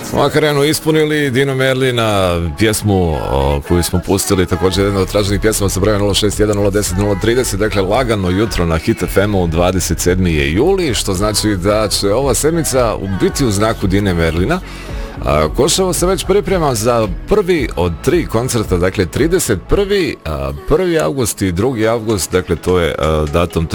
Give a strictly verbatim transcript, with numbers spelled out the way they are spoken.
Makarenu ispunili Dino Merlina, pjesmu o, koju smo pustili, također jedna od traženih pjesma sa brojem nula šest jedan nula deset nula trideset, dakle lagano jutro na Hit F M-u, dvadeset sedmi je juli, što znači da će ova sedmica biti u znaku Dine Merlina. A, Koševo se već priprema za prvi od tri koncerta, dakle trideset prvi, prvi avgust i drugi avgust, dakle to je a, datum